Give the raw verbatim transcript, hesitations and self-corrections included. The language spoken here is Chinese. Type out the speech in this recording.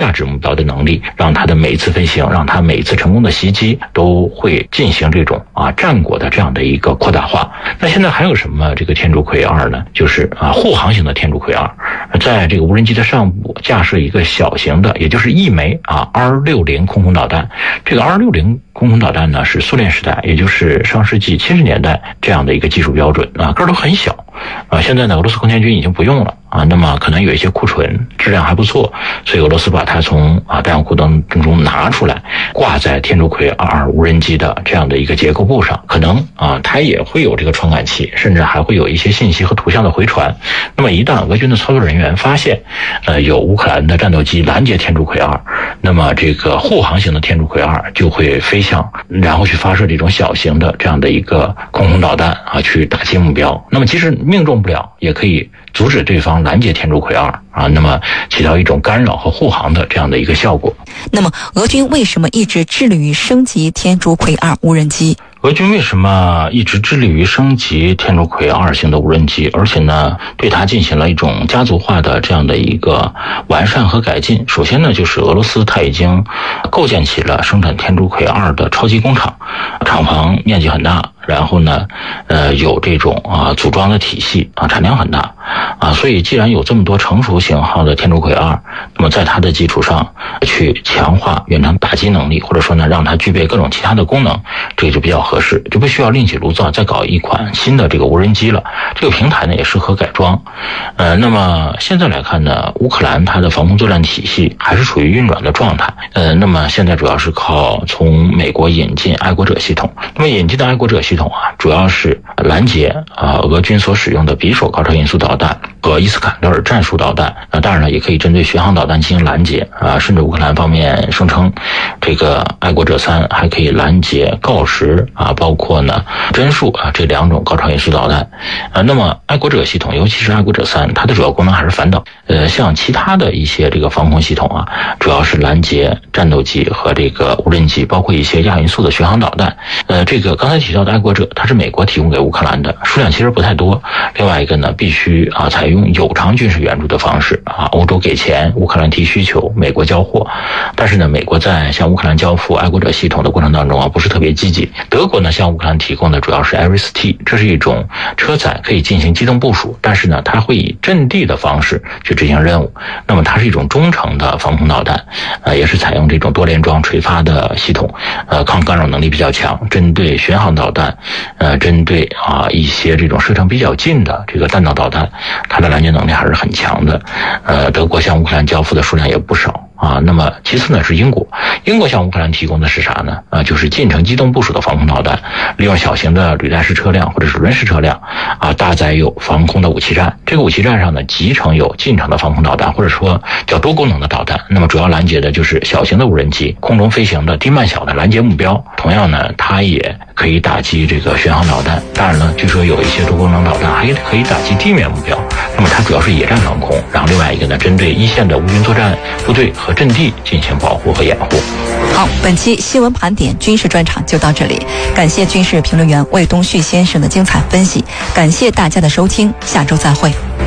价值目标的能力，让它的每一次飞行，让它每一次成功的袭击都会进行这种啊战果的这样的一个扩大化。那现在还有什么这个天竺葵二呢？就是啊护航型的天竺葵二，在这个无人机的上部架设一个小型的，也就是一枚啊 R 六十 空空导弹。这个 R 六十空空导弹呢是苏联时代，也就是上世纪七十年代这样的一个技术标准啊，个儿都很小啊。现在呢，俄罗斯空天军已经不用了啊，那么可能有一些库存，质量还不错，所以俄罗斯把它从啊弹药库当中拿出来，挂在天竺葵二无人机的这样的一个结构部上，可能啊它也会有这个传感器，甚至还会有一些信息和图像的回传。那么一旦俄军的操作人员发现，呃有乌克兰的战斗机拦截天竺葵二，那么这个护航型的天竺葵二就会飞向，然后去发射这种小型的这样的一个空空导弹啊，去打击目标。那么即使命中不了，也可以阻止对方拦截天竺葵二啊，那么起到一种干扰和护航的这样的一个效果。 那么俄军为什么一直致力于升级天竺葵二无人机？ 俄军为什么一直致力于升级天竺葵二型的无人机，而且呢对它进行了一种家族化的这样的一个完善和改进？首先呢，就是俄罗斯它已经构建起了生产天竺葵二的超级工厂，厂房面积很大，然后呢呃有这种啊组装的体系啊，产量很大啊，所以既然有这么多成熟型号的天竺葵二，那么在它的基础上去强化远程打击能力，或者说呢让它具备各种其他的功能，这个就比较合适，就不需要另起炉灶再搞一款新的这个无人机了。这个平台呢也适合改装。呃，那么现在来看呢，乌克兰它的防空作战体系还是处于运转的状态。呃，那么现在主要是靠从美国引进爱国者系统。那么引进的爱国者系统啊，主要是拦截啊俄军所使用的匕首高超音速导弹和伊斯坎德尔战术导弹。那当然了，也可以针对巡航导弹进行拦截啊，甚至乌克兰方面声称，这个爱国者三还可以拦截锆石啊，包括呢帧数啊这两种高超音速导弹啊。那么爱国者系统，尤其是爱国者三，它的主要功能还是反导。呃，像其他的一些这个防空系统啊，主要是拦截战斗机和这个无人机，包括一些亚音速的巡航导弹。呃，这个刚才提到的爱国者，它是美国提供给乌克兰的，数量其实不太多。另外一个呢，必须啊采用有偿军事援助的方式啊，欧洲给钱，乌克兰提需求，美国交货。但是呢，美国在向乌克兰交付爱国者系统的过程当中啊，不是特别积极。德国呢，向乌克兰提供的主要是 Iris T， 这是一种车载可以进行机动部署，但是呢，它会以阵地的方式去执行任务。那么它是一种中程的防空导弹，呃，也是采用这种多联装垂发的系统，呃，抗干扰能力比较强，针对巡航导弹，呃，针对啊一些这种射程比较近的这个弹道导弹，它的拦截能力还是很强的。呃，德国向乌克兰交付的数量也不少。啊，那么其次呢是英国，英国向乌克兰提供的是啥呢？啊，就是近程机动部署的防空导弹，利用小型的履带式车辆或者是轮式车辆，啊，搭载有防空的武器站。这个武器站上呢，集成有近程的防空导弹，或者说叫多功能的导弹。那么主要拦截的就是小型的无人机、空中飞行的低慢小的拦截目标。同样呢，它也可以打击这个巡航导弹。当然了，据说有一些多功能导弹还可以打击地面目标。那么它主要是野战防空，然后另外一个呢，针对一线的乌军作战部队和阵地进行保护和掩护。 好，本期新闻盘点军事专场就到这里，感谢军事评论员魏东旭先生的精彩分析，感谢大家的收听，下周再会。